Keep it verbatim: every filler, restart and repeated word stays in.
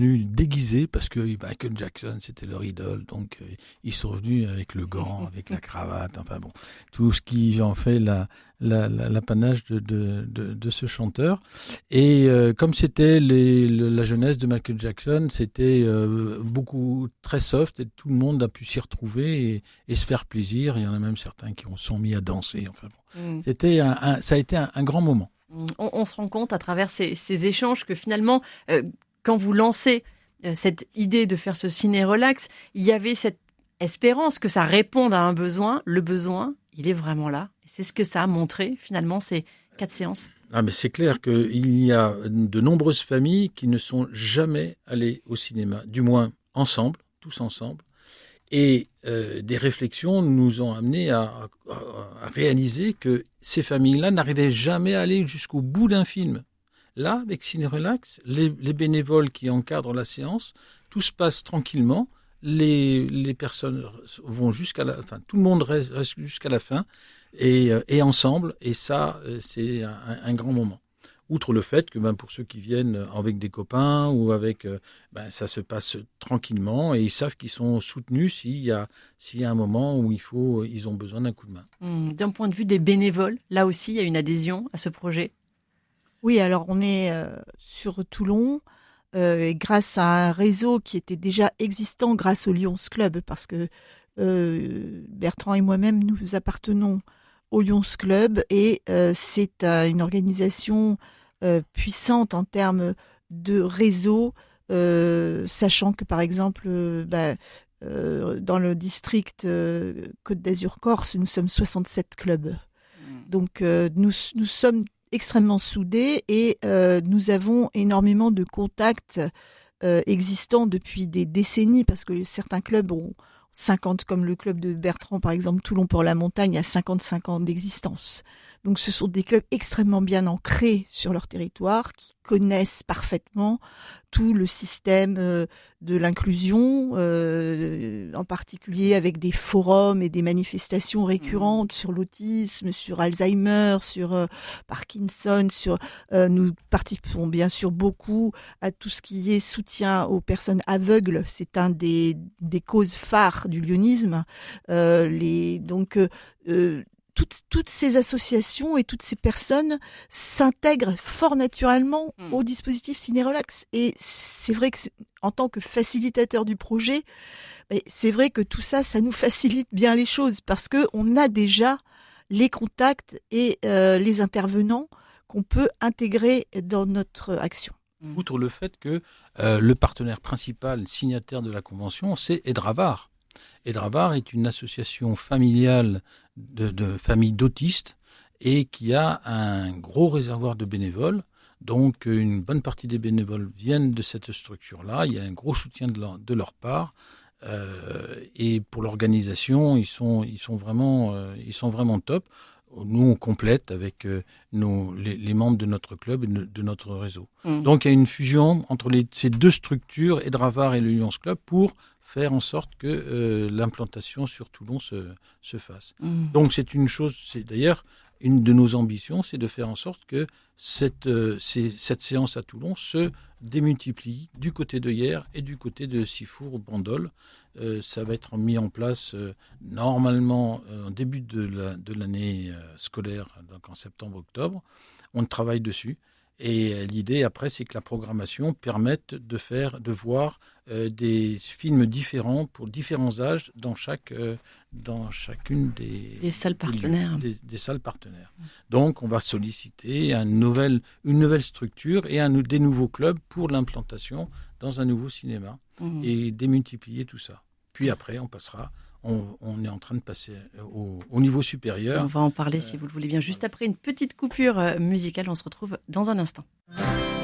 déguisés parce que Michael Jackson c'était leur idole, donc euh, ils sont venus avec le gant, avec la cravate, enfin bon, tout ce qui en fait la, la, la, l'apanage de, de, de, de ce chanteur. Et euh, comme c'était les, le, la jeunesse de Michael Jackson, c'était euh, beaucoup très soft et tout le monde a pu s'y retrouver et, et se faire plaisir. Il y en a même certains qui ont sont mis à danser. Enfin bon, mmh. c'était un, un, ça a été un, un grand moment. On, on se rend compte à travers ces, ces échanges que finalement, euh, quand vous lancez euh, cette idée de faire ce ciné-relax, il y avait cette espérance que ça réponde à un besoin. Le besoin, il est vraiment là. C'est ce que ça a montré, finalement, ces quatre séances. Ah, mais c'est clair qu'il y a de nombreuses familles qui ne sont jamais allées au cinéma, du moins ensemble, tous ensemble. Et euh, des réflexions nous ont amenés à, à, à réaliser que ces familles-là n'arrivaient jamais à aller jusqu'au bout d'un film. Là, avec Ciné Relax, les, les bénévoles qui encadrent la séance, tout se passe tranquillement. Les, les personnes vont jusqu'à la, enfin, tout le monde reste, reste jusqu'à la fin et, et ensemble. Et ça, c'est un, un grand moment. Outre le fait que ben, pour ceux qui viennent avec des copains ou avec, ben, ça se passe tranquillement et ils savent qu'ils sont soutenus s'il y a, s'il y a un moment où il faut, ils ont besoin d'un coup de main. Mmh, d'un point de vue des bénévoles, là aussi, il y a une adhésion à ce projet. Oui, alors on est euh, sur Toulon euh, grâce à un réseau qui était déjà existant grâce au Lions Club parce que euh, Bertrand et moi-même, nous appartenons au Lions Club et euh, c'est euh, une organisation euh, puissante en termes de réseau, euh, sachant que par exemple, euh, bah, euh, dans le district euh, Côte d'Azur-Corse, nous sommes soixante-sept clubs. Donc euh, nous, nous sommes extrêmement soudés et euh, nous avons énormément de contacts euh, existants depuis des décennies parce que certains clubs ont cinquante, comme le club de Bertrand, par exemple, Toulon pour la montagne, a cinquante-cinq ans d'existence. Donc ce sont des clubs extrêmement bien ancrés sur leur territoire, qui connaissent parfaitement tout le système euh, de l'inclusion, euh, en particulier avec des forums et des manifestations récurrentes mmh. sur l'autisme, sur Alzheimer, sur euh, Parkinson. Sur, euh, nous participons bien sûr beaucoup à tout ce qui est soutien aux personnes aveugles. C'est un des, des causes phares du lyonisme. Euh, les, donc, euh, Toutes, toutes ces associations et toutes ces personnes s'intègrent fort naturellement mmh. au dispositif Ciné Relax. Et c'est vrai que, en tant que facilitateur du projet, c'est vrai que tout ça, ça nous facilite bien les choses parce que on a déjà les contacts et euh, les intervenants qu'on peut intégrer dans notre action. Outre le fait que euh, le partenaire principal signataire de la convention, c'est Edravar. Edravar est une association familiale de, de familles d'autistes et qui a un gros réservoir de bénévoles. Donc, une bonne partie des bénévoles viennent de cette structure-là. Il y a un gros soutien de leur, de leur part. Euh, et pour l'organisation, ils sont, ils sont vraiment, euh, ils sont vraiment top. Nous, on complète avec euh, nos, les, les membres de notre club et de, de notre réseau. Mmh. Donc, il y a une fusion entre les, ces deux structures, Edravar et le Lions Club, pour faire en sorte que euh, l'implantation sur Toulon se, se fasse. Mmh. Donc, c'est une chose, c'est d'ailleurs une de nos ambitions, c'est de faire en sorte que cette, euh, c'est, cette séance à Toulon se démultiplie du côté de Hyères et du côté de Sifour, Bandol. Euh, ça va être mis en place euh, normalement euh, en début de, la, de l'année euh, scolaire, donc en septembre-octobre. On travaille dessus. Et euh, l'idée après, c'est que la programmation permette de faire, de voir euh, des films différents pour différents âges dans chaque, euh, dans chacune des, des salles partenaires. Des, des salles partenaires. Donc, on va solliciter un nouvel, une nouvelle structure et un, des nouveaux clubs pour l'implantation dans un nouveau cinéma mmh. et démultiplier tout ça. Puis après, on passera. On, on est en train de passer au, au niveau supérieur. On va en parler euh, si vous le voulez bien. Juste après une petite coupure musicale, on se retrouve dans un instant.